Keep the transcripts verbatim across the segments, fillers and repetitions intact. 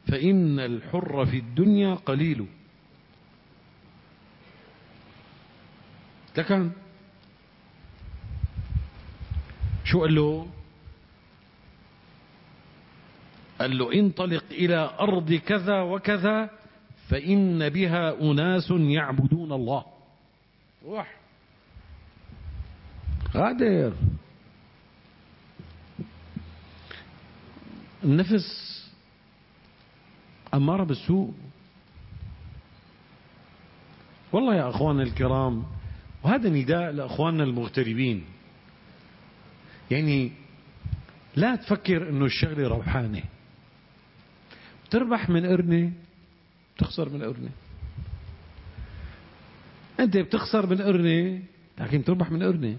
فإن الحر في الدنيا قليل. لكن شو قال له؟ قال له انطلق إلى أرض كذا وكذا فإن بها أناس يعبدون الله. روح غادر. النفس أمارة بالسوء. والله يا أخواننا الكرام، وهذا نداء لأخواننا المغتربين، يعني لا تفكر أنه الشغلة روحانة. تربح من قرنة تخسر من قرنة. أنت بتخسر من قرنة لكن تربح من قرنة.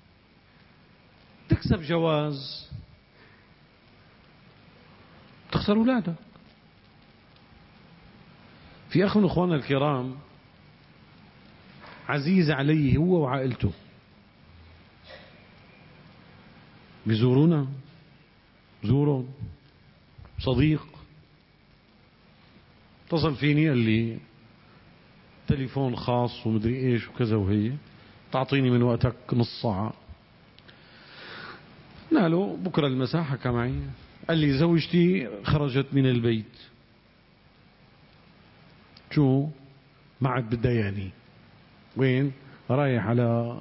تكسب جواز تخسر أولادك. في أخ من أخواننا الكرام عزيز عليه هو وعائلته، بيزورونا، زورهم صديق، اتصل فيني قال لي تليفون خاص ومدري ايش وكذا، وهي تعطيني من وقتك نص ساعة. قلنا له بكرة المساء. حكى معي قال لي زوجتي خرجت من البيت. شو ما عاد بدها يعني؟ وين رايح؟ على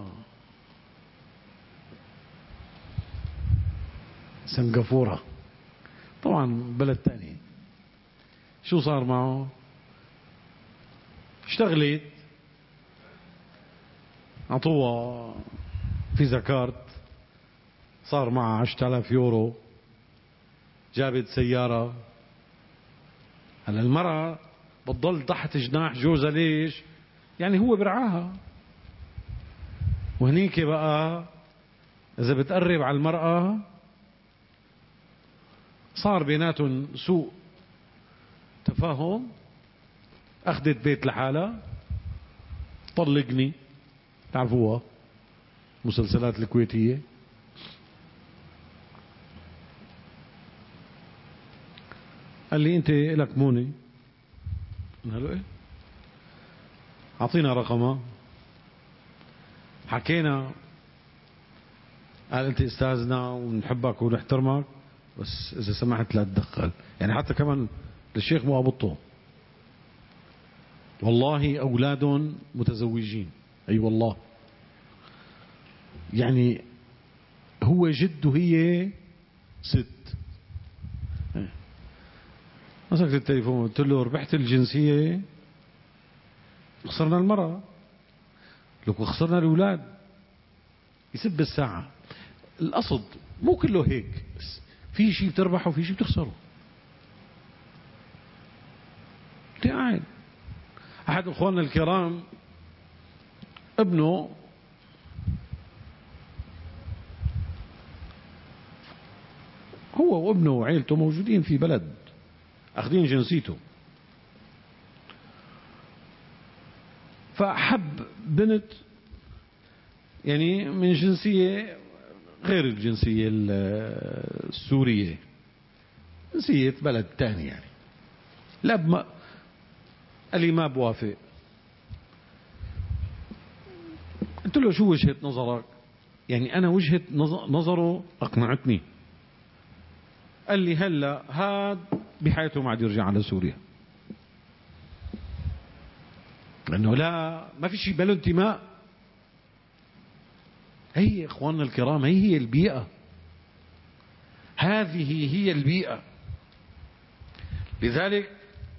سنغافورة، طبعا بلد تاني. شو صار معه؟ اشتغلت، عطوها فيزا كارت، صار معها عشرة آلاف يورو، جابت سيارة. هلا المرأة بتضل تحت جناح جوزها. ليش؟ يعني هو برعاها. وهنيك بقى إذا بتقرب على المرأة صار بيناتهم سوء تفاهم، أخذت بيت لحالها، طلقني. تعرفوها مسلسلات الكويتية. قال لي أنت لك موني؟ قلنا له إيه؟ أعطينا رقمها، حكينا. قال أنت أستاذنا ونحبك ونحترمك، بس إذا سمحت لا تدخل. يعني حتى كمان للشيخ مو أبطه. والله أولاد متزوجين، أي أيوة والله. يعني هو جد وهي ست. مسكت التليفون قلت له ربحت الجنسية، خسرنا المرأة. لو خسرنا الأولاد. يسب الساعة. القصد مو كله هيك، بس في شيء بتربحه وفي شيء بتخسره. قاعد أحد أخواننا الكرام ابنه هو وابنه وعيلته موجودين في بلد أخذين جنسيته، فحب بنت يعني من جنسية غير الجنسية السورية، جنسية بلد تاني. يعني الأب ما قال لي ما بوافق. قلت له شو وجهة نظرك؟ يعني أنا وجهة نظره أقنعتني. قال لي هلا هاد بحياته ما عاد يرجع على سوريا، لأنه لا ما في شيء بله انتماء. هي إخواننا الكرام، هي هي البيئة، هذه هي البيئة. لذلك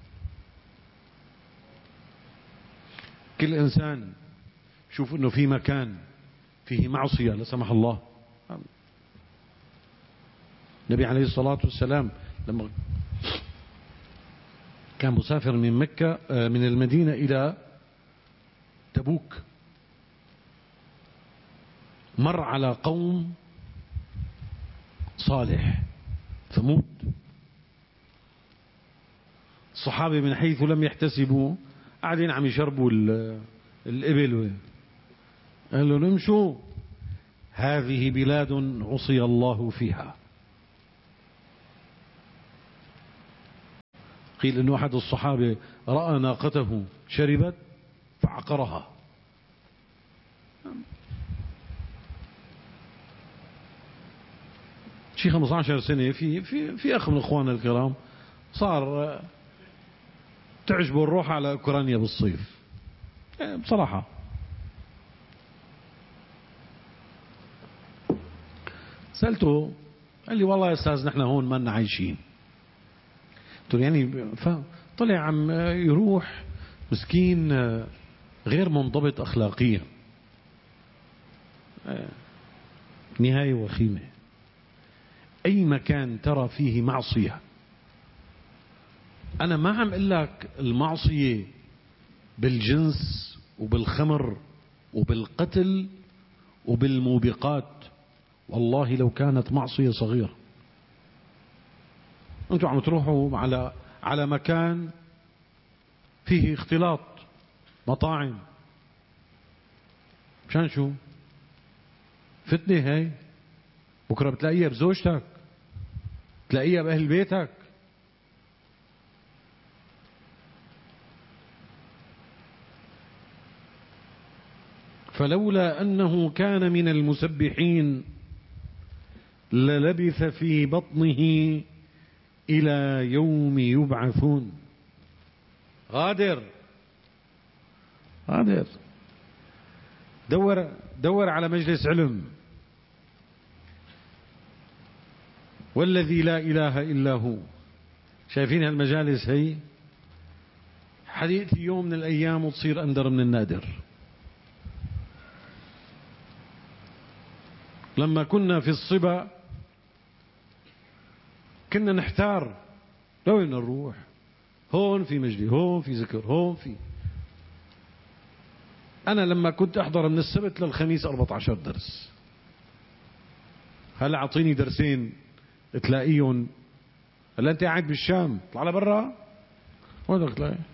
كل إنسان شوف أنه في مكان فيه معصية لا سمح الله. النبي عليه الصلاة والسلام لما كان مسافر من مكة من المدينة إلى تبوك، مر على قوم صالح ثمود. الصحابة من حيث لم يحتسبوا قاعدين عم يشربوا الإبل. قال له نمشوا، هذه بلاد عصي الله فيها. قيل أن أحد الصحابة رأى ناقته شربت فعقرها. شي خمسة عشر سنة في في في أخ من إخواننا الكرام صار تعجبه الروح على أوكرانيا بالصيف بصراحة. سألته قال لي والله يا أستاذ نحن هون ما لنا عايشين. قلت له يعني طلع عم يروح مسكين غير منضبط أخلاقيا، نهاية وخيمة. أي مكان ترى فيه معصية، أنا ما عم أقول لك المعصية بالجنس وبالخمر وبالقتل وبالموبقات، والله لو كانت معصية صغيرة. أنتم عم تروحوا على على مكان فيه اختلاط مطاعم، مشان شو؟ فتنة هاي، بكرة بتلاقيها بزوجتك، تلاقيها بأهل بيتك. فلولا أنه كان من المسبحين للبث في بطنه إلى يوم يبعثون. غادر غادر دور دور على مجلس علم، والذي لا إله إلا هو. شايفين هالمجالس هي حديث يوم من الأيام وتصير أندر من النادر. لما كنا في الصبا كنا نحتار لوين نروح، هون في مجلس، هون في ذكر، هون في. أنا لما كنت أحضر من السبت للخميس أربعة عشر درس، هلا أعطيني درسين تلاقيهم. هلا أنت قاعد بالشام، طلع لبرا وين بدك تلاقي؟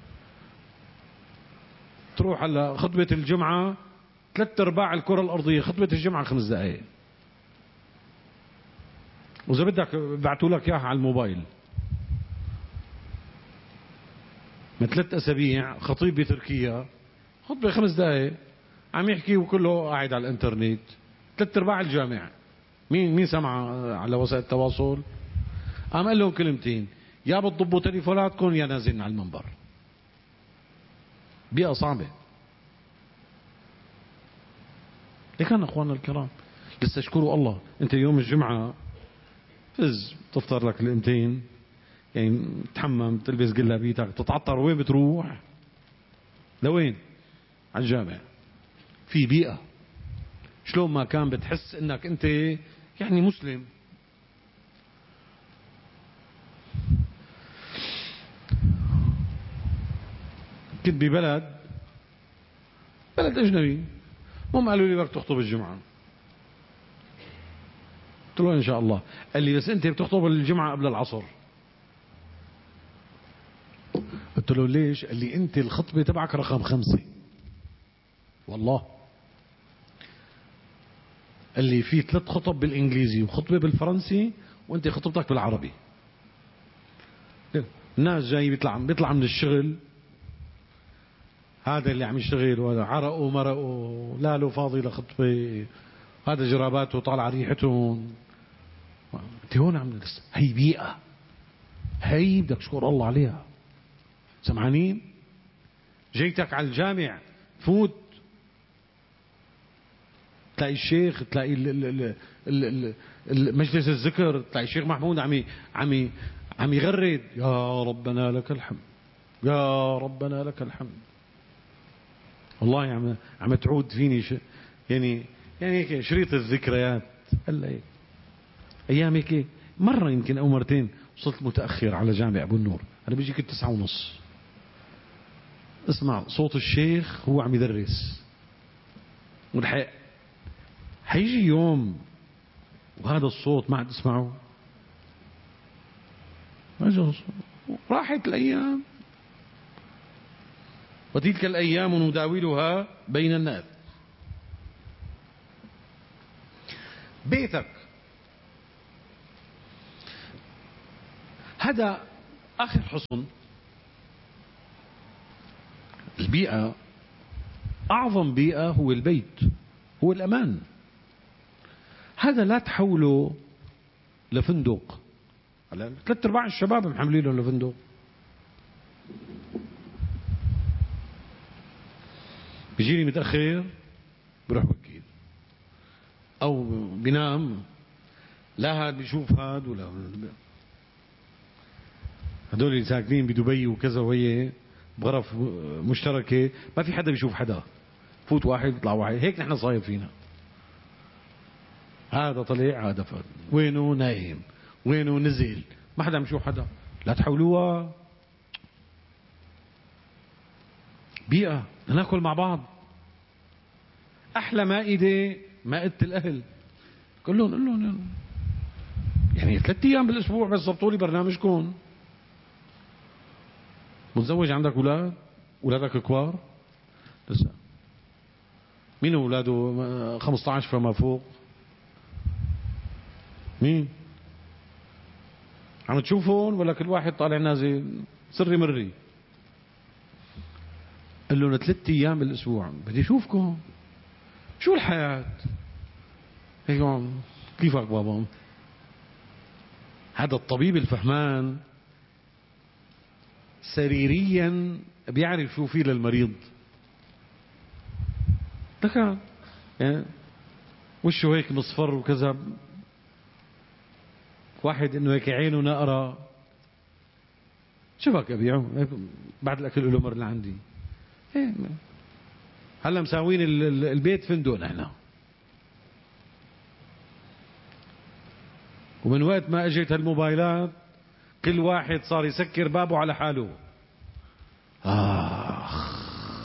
تروح هلا خطبة الجمعة ثلاث أرباع الكرة الأرضية خطبة الجمعة خمس دقائق، وإذا بدك بعتوا لك إياها على الموبايل. من ثلاث أسابيع خطيب بتركيا خطبة خمس دقائق عم يحكي وكله قاعد على الانترنت، ثلاث أرباع الجامع مين مين سمع على وسائل التواصل؟ قام قال لهم كلمتين، يا بتضبوا تليفوناتكم يا نازلين على المنبر. بيئة صعبة. لكن أخواننا الكرام لسه اشكروا الله، أنت يوم الجمعة فز تفطر لك لقمتين، يعني تحمم تلبس قلابيتك تتعطر، وين بتروح؟ لوين؟ على الجامع. في بيئة شلون ما كان بتحس انك انت يعني مسلم. كنت ببلد بلد اجنبي، هم قالوا لي بدك تخطب الجمعة. قلت له ان شاء الله. قال لي بس انت بتخطب الجمعة قبل العصر. قلت له ليش؟ قال لي انت الخطبة تبعك رقم خمسة. والله قال لي في ثلاث خطب بالانجليزي وخطبة بالفرنسي وانت خطبتك بالعربي. الناس جاي بيطلع بيطلع من الشغل، هذا اللي عم يشتغل وهذا عرقوا مرقوا لا له فاضي لخطبة، هذا جراباته طالعة ريحتهم. انت هون عم لسه هي بيئة، هي بدك تشكر الله عليها. سمعانين؟ جيتك على الجامع فوت تلاقي الشيخ، تلاقي مجلس الذكر، تلاقي الشيخ محمود عم عم عم يغرد يا ربنا لك الحمد، يا ربنا لك الحمد. والله عم عم تعود فيني ش... يعني يعني هيك شريط الذكريات. هلا هيك ايام هيك مره يمكن او مرتين وصلت متاخر على جامع ابو النور، انا بيجي كنت تسعة ونص، اسمع صوت الشيخ هو عم يدرس، والحق حيجي يوم وهذا الصوت ما عاد تسمعه. راحت الايام، وتلك الايام نداولها بين الناس. بيتك هذا اخر حصن البيئة أعظم بيئة هو البيت، هو الأمان. هذا لا تحوله لفندق. ثلاث أرباع الشباب محملينه لفندق. بيجيني متأخر بروح وكيل، أو بينام، لا هاد بيشوف هاد ولا هدول اللي ساكنين بدبي وكذا وهي بغرف مشتركة ما في حدا بيشوف حدا، فوت واحد بيطلع واحد، هيك نحن صاير فينا. هذا طلع هذا فات، وينه نايم، وينه نزل، ما حدا بيشوف حدا. لا تحولوها بيئة، ناكل مع بعض. أحلى مائدة مائدة الأهل. كلهم قل لهم يعني ثلاث أيام بالأسبوع بس ضبطوا لي برنامجكم. متزوج عندك أولاد؟ أولادك كبار؟ لسه. مين أولاده خمسة عشر فما فوق؟ مين؟ عم تشوفون ولا كل واحد طالع نازل سري مري؟ قال له ثلاث أيام بالأسبوع بدي أشوفكم. شو الحياة؟ هيك كيفك بابا؟ هذا الطبيب الفهمان سريريا بيعرف شو فيه للمريض. ده يعني وشه هيك مصفر وكذا، واحد انه هيك عينه نقرة. شبك ابيعه بعد الاكل له مر لعندي. هلا مساوين البيت فندق نحن. ومن وقت ما اجت هالموبايلات كل واحد صار يسكر بابه على حاله. آخ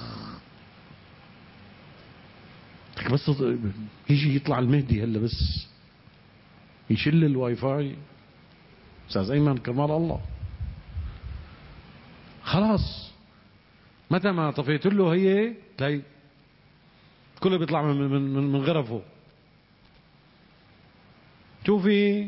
بس يجي يطلع المهدي هلا بس يشل الواي فاي. استاذ ايمن كرمال الله خلاص متى ما طفيت له هي تلاقي كله بيطلع من من من غرفه. شوفي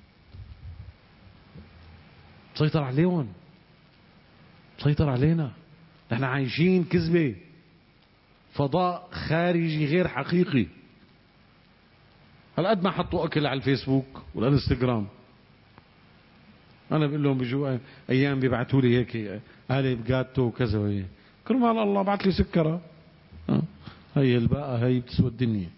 مسيطر عليهم، مسيطر علينا. نحن عايشين كذبة، فضاء خارجي غير حقيقي. هل قد ما حطوا اكل على الفيسبوك والانستغرام. انا بقول لهم بيجوا ايام بيبعثوا لي هيك قالب جاتو وكذا وهي كرمال الله بعت لي سكره. هي الباقه هي بتسوى الدنيا.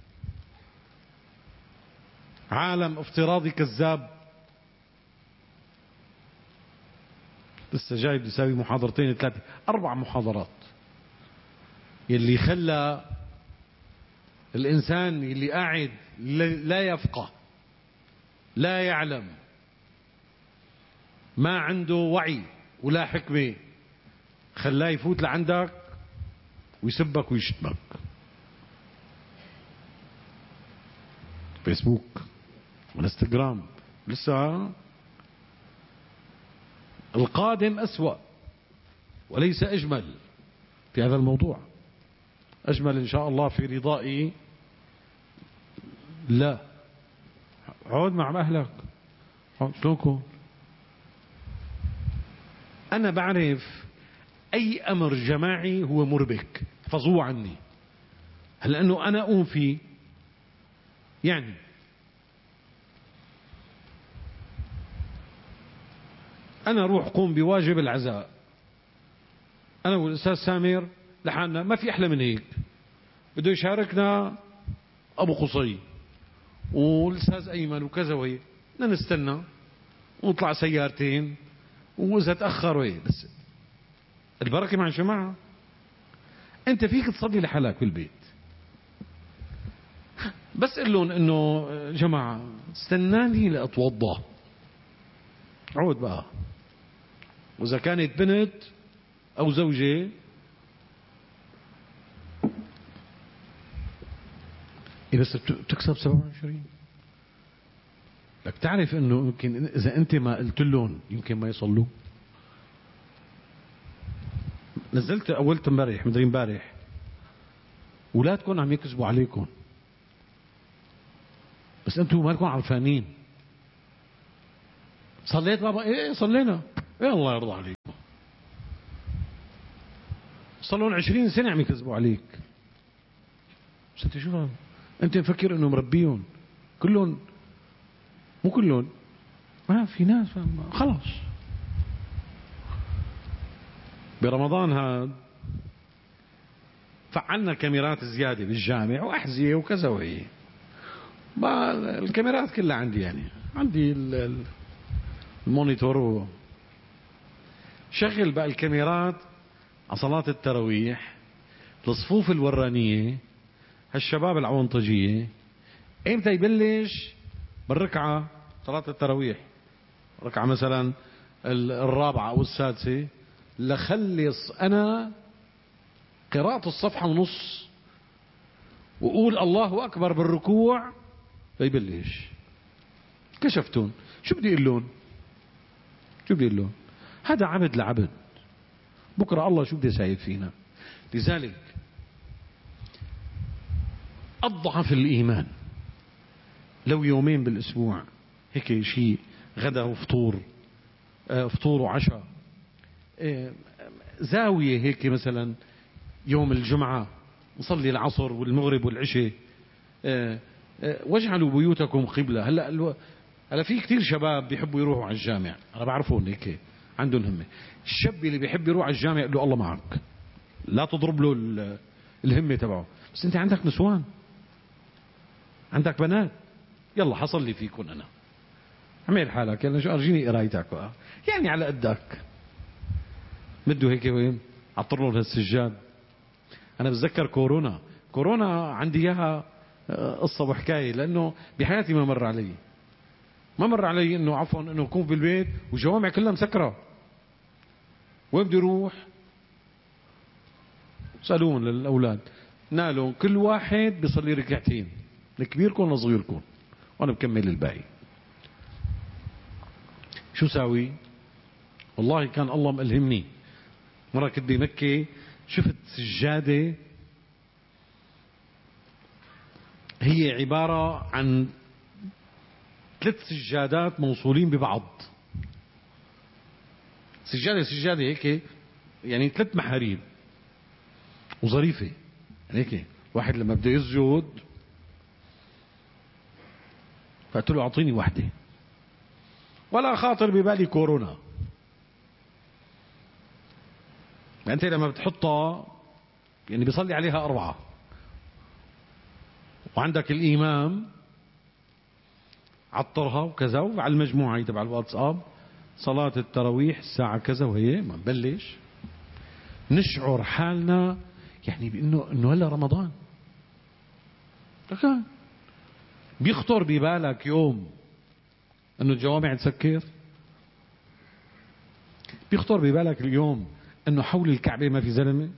عالم افتراضي كذاب. لسه جاي بدي اسوي محاضرتين ثلاثه اربع محاضرات. يلي خلى الانسان اللي قاعد لا يفقه لا يعلم ما عنده وعي ولا حكمة خلاه يفوت لعندك ويسبك ويشتمك. فيسبوك والانستغرام لسه. القادم أسوأ وليس أجمل في هذا الموضوع. أجمل إن شاء الله في رضائي. لا عود مع أهلك. شلونكم؟ أنا بعرف أي أمر جماعي هو مربك احفظوه عني. هل أنه أنا أقوم فيه يعني أنا أروح قوم بواجب العزاء أنا والأستاذ سامر لحالنا، ما في أحلى من هيك. بده يشاركنا أبو قصي والأستاذ أيمن وكذا وهي بدنا نستنى ونطلع سيارتين، وإذا تأخروا ايه بس البركة مع الجماعة. أنت فيك تصلي لحالك بالبيت بس قل لهم إنه جماعة استناني لأتوضى. عود بقى. وإذا كانت بنت أو زوجة إيه بس بتكسب سبعة وعشرين. لك تعرف إنه يمكن إذا أنت ما قلت لهم يمكن ما يصلوا. نزلت أولت امبارح مدري امبارح أولادكم عم يكذبوا عليكم بس أنتم مالكم عرفانين. صليت بابا؟ إيه صلينا. إيه الله يرضى عليكم. صار لهم عشرين سنة عم يكذبوا عليك. بس انت شو انت مفكر انه مربيهم كلهم؟ مو كلهم، ما في ناس خلاص. برمضان هذا فعلنا كاميرات زيادة بالجامع وأحذية وكذا، وهي ما الكاميرات كلها عندي، يعني عندي المونيتور. شغل بقى الكاميرات على صلاة التراويح، الصفوف الورانية، هالشباب العونطجية، ايمتى يبلش؟ بالركعة صلاة التراويح، ركعة مثلا الرابعة أو السادسة، لخلص أنا قراءة الصفحة ونص وقول الله أكبر بالركوع فيبلش. كشفتون شو بدي أقول لهم؟ شو بدي أقول لهم؟ هذا عبد لعبد، بكرة الله شو بدي سايب فينا. لذلك أضعف الإيمان لو يومين بالأسبوع هيك شيء، غدا وفطور، فطور وعشاء، زاوية هيك مثلا يوم الجمعة نصلي العصر والمغرب والعشاء. واجعلوا بيوتكم قبلة. هلا هلا في كثير شباب بيحبوا يروحوا على الجامع، انا بعرفهم هيك عندهم همة. الشاب اللي بيحب يروح على الجامع يقول له الله معك، لا تضرب له الهمة تبعه. بس انت عندك نسوان، عندك بنات، يلا حصلي فيكم انا، عمل حالك يلا شو ارجيني قرايتك يعني على قدك. بده هيك وين عطر له السجاد. انا بتذكر كورونا، كورونا عندي اياها قصه وحكايه، لانه بحياتي ما مر علي ما مر علي انه عفوا انه اكون بالبيت والجوامع كلها مسكره. وين بدي اروح؟ سالون للاولاد، نالوا كل واحد بيصلي ركعتين، لكبيركم لصغيركم، وانا بكمل الباقي. شو ساوي؟ والله كان الله ملهمني. مرة كنت بمكة شفت سجادة هي عبارة عن ثلاث سجادات موصولين ببعض، سجادة سجادة هيك يعني ثلاث محاريب وظريفة يعني هيك. واحد لما بده يسجد فقلت له أعطيني واحدة، ولا خاطر ببالي كورونا. أنت لما بتحطها يعني بيصلي عليها أربعة، وعندك الإمام عطرها وكذا، وعلى المجموعة تبع الواتساب صلاة التراويح الساعة كذا، وهي ما نبلش نشعر حالنا يعني بأنه إنه هلا رمضان. لكن بيخطر ببالك يوم إنه الجوامع تسكر؟ بيخطر ببالك اليوم إنه حول الكعبة ما في زلمة؟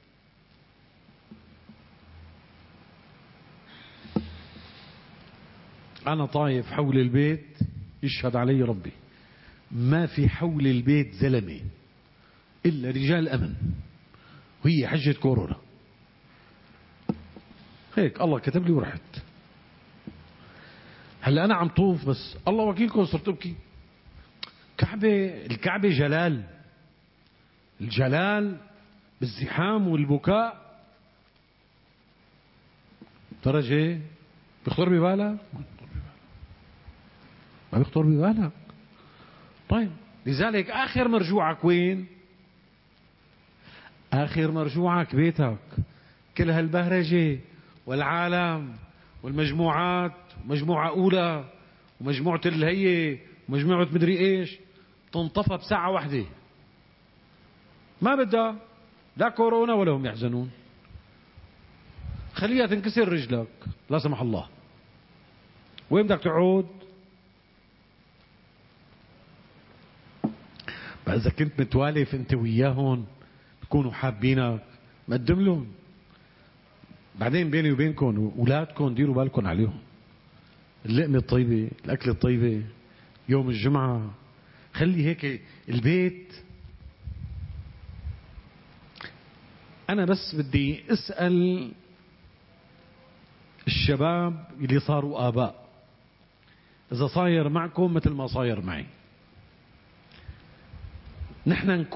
أنا طايف حول البيت يشهد علي ربي، ما في حول البيت زلمة إلا رجال أمن، وهي حجة كورونا. هيك الله كتب لي ورحت. هلا أنا عم طوف بس الله وكيلكم صرت أبكي. كعبة، الكعبة جلال، الجلال بالزحام والبكاء درجة. بيخطر ببالك؟ ما بيخطر ببالك. طيب لذلك آخر مرجوعك وين؟ آخر مرجوعك بيتك. كل هالبهرجة والعالم والمجموعات، مجموعة أولى ومجموعة الهيئة ومجموعة مدري إيش، تنطفى بساعة واحدة. ما بدها لا كورونا ولا هم يحزنون. خليها تنكسر رجلك لا سمح الله. وين بدك تقعد؟ إذا كنت متوالف انت وياهم تكونوا حابينك مقدم لهم. بعدين بيني وبينكم اولادكم ديروا بالكم عليهم. اللقمه الطيبه، الاكل الطيبه، يوم الجمعه خلي هيك البيت. انا بس بدي اسال الشباب اللي صاروا اباء، اذا صاير معكم مثل ما صاير معي، نحن نكون